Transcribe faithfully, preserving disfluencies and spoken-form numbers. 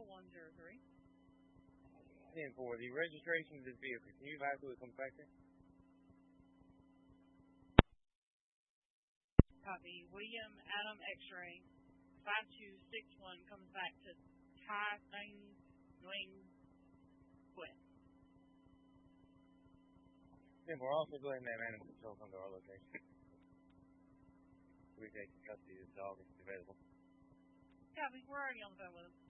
one zero three. And for the registration of this vehicle, can you advise who it comes back to? Copy. William Adam X-ray five two six one comes back to Tai Thing Nguyen Quinn. Then we're also doing that animal control under our location. We take custody of this dog if it's available. Copy. We're already on the phone with him.